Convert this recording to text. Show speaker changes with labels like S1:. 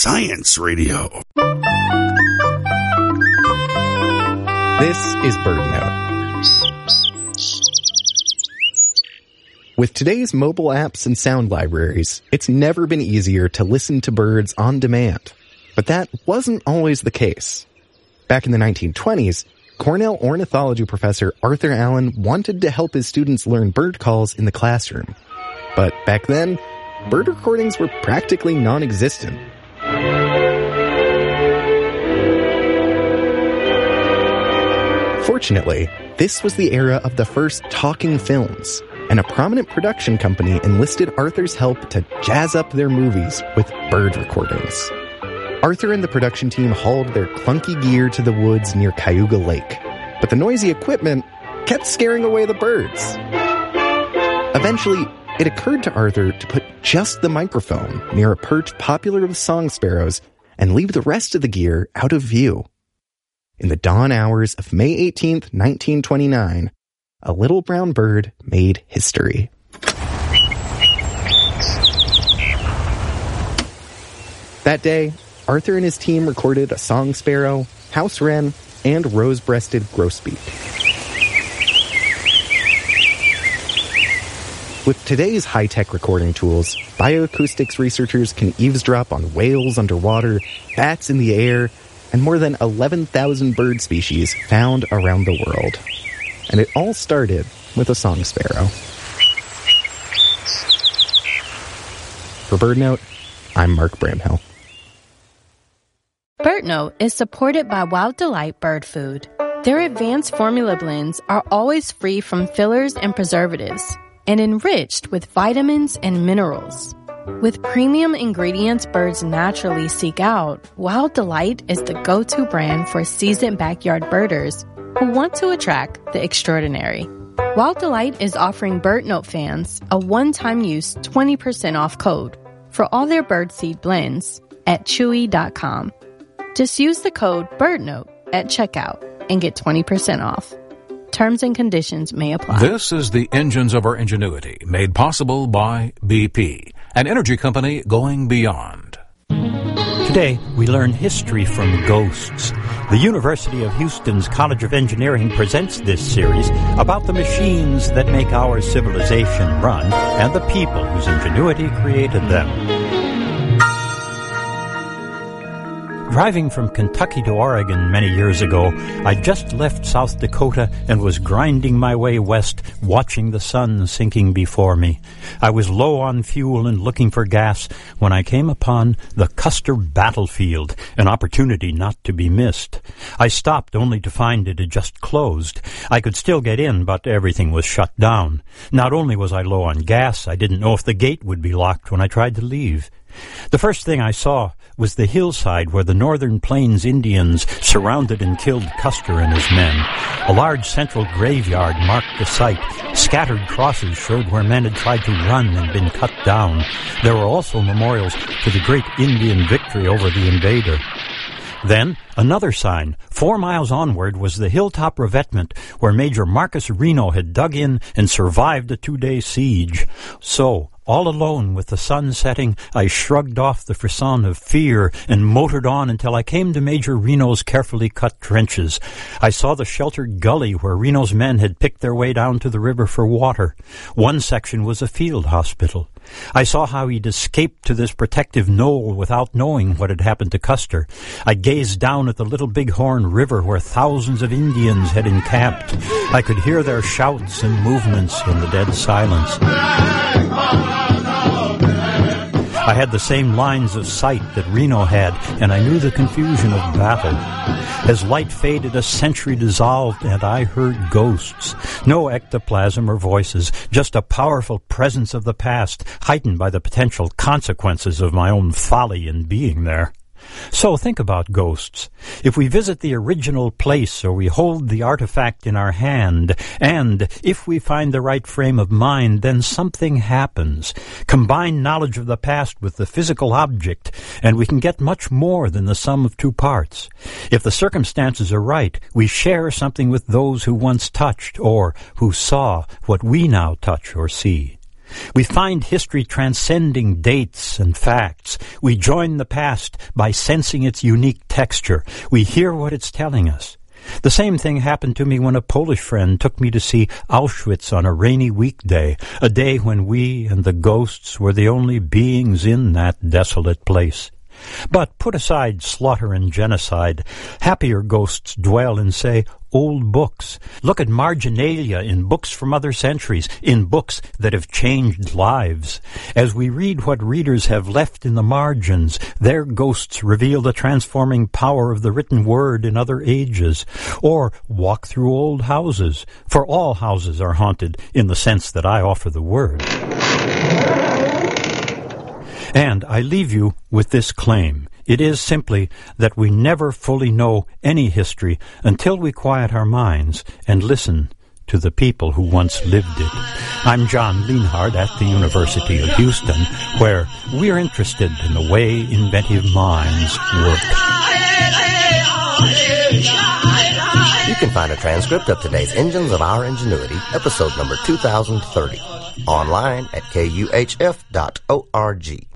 S1: Science Radio.
S2: This is BirdNote. With today's mobile apps and sound libraries, it's never been easier to listen to birds on demand. But that wasn't always the case. Back in the 1920s, Cornell ornithology professor Arthur Allen wanted to help his students learn bird calls in the classroom. But back then, bird recordings were practically non-existent. Fortunately, this was the era of the first talking films, and a prominent production company enlisted Arthur's help to jazz up their movies with bird recordings. Arthur and the production team hauled their clunky gear to the woods near Cayuga Lake, but the noisy equipment kept scaring away the birds. Eventually, it occurred to Arthur to put just the microphone near a perch popular with song sparrows and leave the rest of the gear out of view. In the dawn hours of May 18th, 1929, a little brown bird made history. That day, Arthur and his team recorded a song sparrow, house wren, and rose-breasted grosbeak. With today's high-tech recording tools, bioacoustics researchers can eavesdrop on whales underwater, bats in the air, and more than 11,000 bird species found around the world. And it all started with a song sparrow. For BirdNote, I'm Mark Bramhill.
S3: BirdNote is supported by Wild Delight Bird Food. Their advanced formula blends are always free from fillers and preservatives and enriched with vitamins and minerals. With premium ingredients birds naturally seek out, Wild Delight is the go-to brand for seasoned backyard birders who want to attract the extraordinary. Wild Delight is offering BirdNote fans a one-time use 20% off code for all their birdseed blends at chewy.com. Just use the code BirdNote at checkout and get 20% off. Terms and conditions may apply.
S4: This is the Engines of Our Ingenuity, made possible by BP, an energy company going beyond.
S5: Today, we learn history from ghosts. The University of Houston's College of Engineering presents this series about the machines that make our civilization run and the people whose ingenuity created them. Driving from Kentucky to Oregon many years ago, I just left South Dakota and was grinding my way west, watching the sun sinking before me. I was low on fuel and looking for gas when I came upon the Custer Battlefield, an opportunity not to be missed. I stopped only to find it had just closed. I could still get in, but everything was shut down. Not only was I low on gas, I didn't know if the gate would be locked when I tried to leave. The first thing I saw was the hillside where the Northern Plains Indians surrounded and killed Custer and his men. A large central graveyard marked the site. Scattered crosses showed where men had tried to run and been cut down. There were also memorials to the great Indian victory over the invader. Then, another sign. 4 miles onward was the hilltop revetment where Major Marcus Reno had dug in and survived a 2-day siege. So, all alone with the sun setting, I shrugged off the frisson of fear and motored on until I came to Major Reno's carefully cut trenches. I saw the sheltered gully where Reno's men had picked their way down to the river for water. One section was a field hospital. I saw how he'd escaped to this protective knoll without knowing what had happened to Custer. I gazed down at the Little Bighorn River where thousands of Indians had encamped. I could hear their shouts and movements in the dead silence. I had the same lines of sight that Reno had, and I knew the confusion of battle. As light faded, a century dissolved, and I heard ghosts. No ectoplasm or voices, just a powerful presence of the past, heightened by the potential consequences of my own folly in being there. So think about ghosts. If we visit the original place or we hold the artifact in our hand, and if we find the right frame of mind, then something happens. Combine knowledge of the past with the physical object, and we can get much more than the sum of two parts. If the circumstances are right, we share something with those who once touched or who saw what we now touch or see. We find history transcending dates and facts. We join the past by sensing its unique texture. We hear what it's telling us. The same thing happened to me when a Polish friend took me to see Auschwitz on a rainy weekday, a day when we and the ghosts were the only beings in that desolate place. But put aside slaughter and genocide. Happier ghosts dwell in, say, old books. Look at marginalia in books from other centuries, in books that have changed lives. As we read what readers have left in the margins, their ghosts reveal the transforming power of the written word in other ages. Or walk through old houses, for all houses are haunted in the sense that I offer the word. And I leave you with this claim. It is simply that we never fully know any history until we quiet our minds and listen to the people who once lived it. I'm John Lienhard at the University of Houston, where we're interested in the way inventive minds work.
S1: You can find a transcript of today's Engines of Our Ingenuity, episode number 2030, online at kuhf.org.